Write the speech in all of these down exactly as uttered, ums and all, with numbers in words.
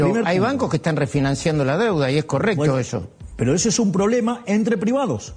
Primer Hay punto. bancos que están refinanciando la deuda y es correcto Bueno, eso. Pero ese es un problema entre privados.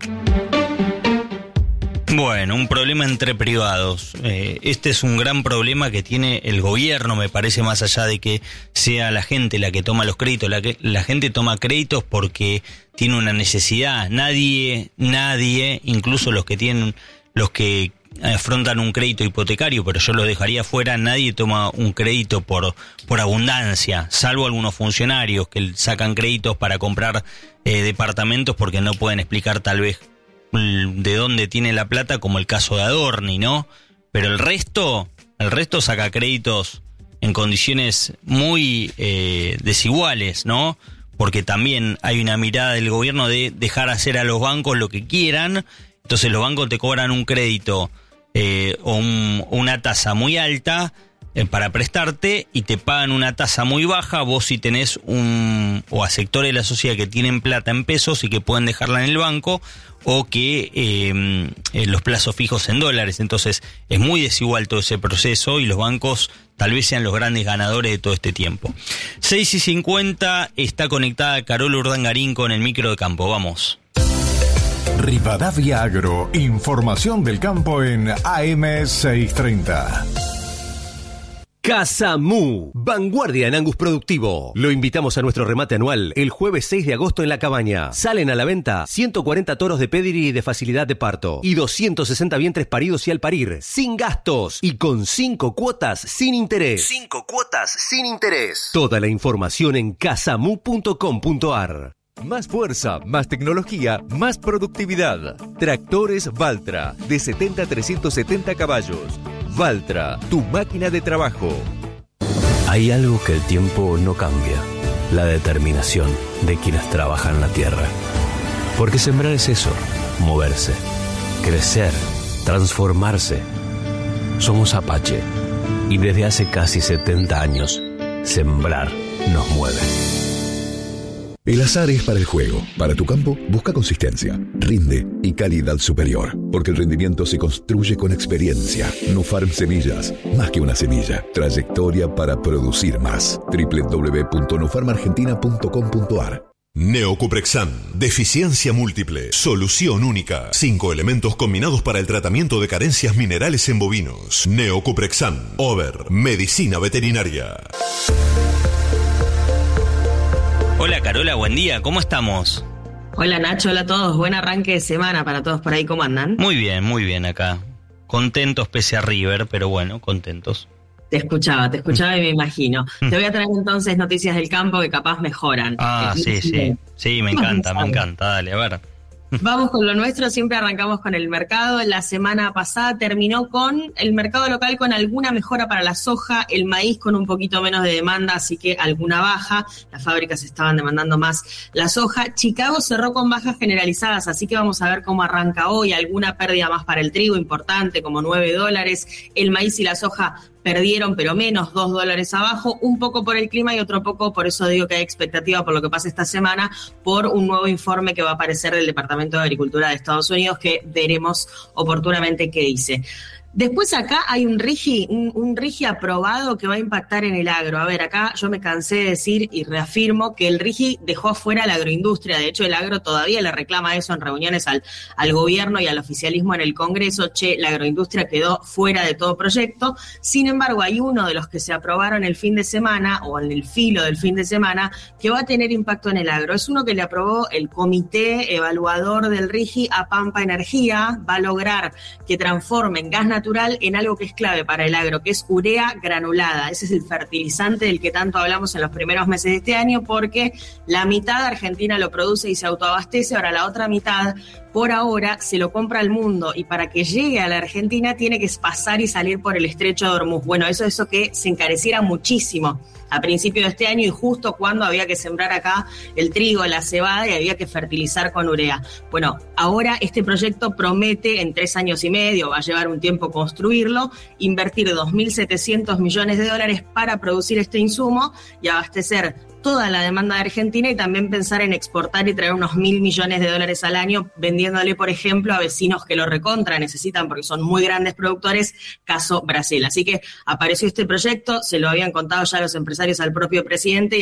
Bueno, un problema entre privados. Eh, este es un gran problema que tiene el gobierno, me parece, más allá de que sea la gente la que toma los créditos. La, que, la gente toma créditos porque tiene una necesidad. Nadie, nadie, incluso los que tienen, los que afrontan un crédito hipotecario, pero yo lo dejaría fuera, nadie toma un crédito por, por abundancia, salvo algunos funcionarios que sacan créditos para comprar eh, departamentos porque no pueden explicar tal vez de dónde tiene la plata, como el caso de Adorni, ¿no? Pero el resto, el resto saca créditos en condiciones muy eh, desiguales, ¿no? Porque también hay una mirada del gobierno de dejar hacer a los bancos lo que quieran, entonces los bancos te cobran un crédito eh, o un, una tasa muy alta eh, para prestarte y te pagan una tasa muy baja, vos si tenés un, o a sectores de la sociedad que tienen plata en pesos y que pueden dejarla en el banco, o que eh, eh, los plazos fijos en dólares. Entonces es muy desigual todo ese proceso y los bancos tal vez sean los grandes ganadores de todo este tiempo. seis y cincuenta, está conectada Carola Urdangarín con el micro de campo. Vamos. Rivadavia Agro, información del campo en A M seiscientos treinta. Casa Mu, vanguardia en Angus productivo. Lo invitamos a nuestro remate anual el jueves seis de agosto en La Cabaña. Salen a la venta ciento cuarenta toros de pedigree de facilidad de parto y doscientos sesenta vientres paridos y al parir, sin gastos y con cinco cuotas sin interés. cinco cuotas sin interés. Toda la información en casamu punto com punto ar. Más fuerza, más tecnología, más productividad. Tractores Valtra, de setenta a trescientos setenta caballos. Valtra, tu máquina de trabajo. Hay algo que el tiempo no cambia: la determinación de quienes trabajan la tierra. Porque sembrar es eso, moverse, crecer, transformarse. Somos Apache y desde hace casi setenta años, sembrar nos mueve. El azar es para el juego. Para tu campo, busca consistencia, rinde y calidad superior. Porque el rendimiento se construye con experiencia. Nufarm Semillas, más que una semilla. Trayectoria para producir más. doble u doble u doble u punto nufarm argentina punto com punto ar. Neocuprexan, deficiencia múltiple, solución única. Cinco elementos combinados para el tratamiento de carencias minerales en bovinos. Neocuprexan, Over, medicina veterinaria. Hola Carola, buen día, ¿cómo estamos? Hola Nacho, hola a todos, buen arranque de semana para todos por ahí, ¿cómo andan? Muy bien, muy bien acá. Contentos pese a River, pero bueno, contentos. Te escuchaba, te escuchaba y me imagino. Te voy a traer entonces noticias del campo que capaz mejoran. Ah, sí, sí, sí, me encanta, me encanta, dale, a ver. Vamos con lo nuestro, siempre arrancamos con el mercado. La semana pasada terminó con el mercado local con alguna mejora para la soja, el maíz con un poquito menos de demanda, así que alguna baja. Las fábricas estaban demandando más la soja. Chicago cerró con bajas generalizadas, así que vamos a ver cómo arranca hoy. Alguna pérdida más para el trigo importante, como nueve dólares. El maíz y la soja perdieron, pero menos, dos dólares abajo, un poco por el clima y otro poco, por eso digo que hay expectativa por lo que pasa esta semana, por un nuevo informe que va a aparecer del Departamento de Agricultura de Estados Unidos, que veremos oportunamente qué dice. Después acá hay un RIGI, un, un RIGI aprobado que va a impactar en el agro. A ver, acá yo me cansé de decir y reafirmo que el RIGI dejó afuera la agroindustria. De hecho, el agro todavía le reclama eso en reuniones al, al gobierno y al oficialismo en el Congreso. Che, la agroindustria quedó fuera de todo proyecto. Sin embargo, hay uno de los que se aprobaron el fin de semana o en el filo del fin de semana que va a tener impacto en el agro. Es uno que le aprobó el comité evaluador del RIGI a Pampa Energía. Va a lograr que transformen gas natural en algo que es clave para el agro, que es urea granulada. Ese es el fertilizante del que tanto hablamos en los primeros meses de este año, porque la mitad de Argentina lo produce y se autoabastece, ahora la otra mitad por ahora se lo compra al mundo, y para que llegue a la Argentina tiene que pasar y salir por el estrecho de Hormuz. Bueno, eso eso que se encareciera muchísimo a principio de este año y justo cuando había que sembrar acá el trigo, la cebada y había que fertilizar con urea. Bueno, ahora este proyecto promete en tres años y medio, va a llevar un tiempo construirlo, invertir dos mil setecientos millones de dólares para producir este insumo y abastecer toda la demanda de Argentina y también pensar en exportar y traer unos mil millones de dólares al año, vendiéndole, por ejemplo, a vecinos que lo recontra necesitan porque son muy grandes productores, caso Brasil. Así que apareció este proyecto, se lo habían contado ya los empresarios al propio presidente.